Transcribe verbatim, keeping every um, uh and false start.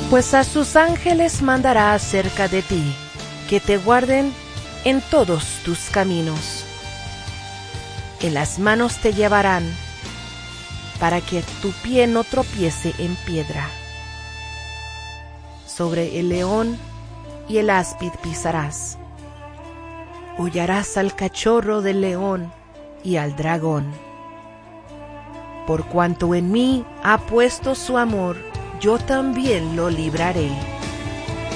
Pues a sus ángeles mandará acerca de ti, que te guarden en todos tus caminos. En las manos te llevarán, para que tu pie no tropiece en piedra. Sobre el león y el áspid pisarás. Hollarás al cachorro del león y al dragón. Por cuanto en mí ha puesto su amor, yo también lo libraré.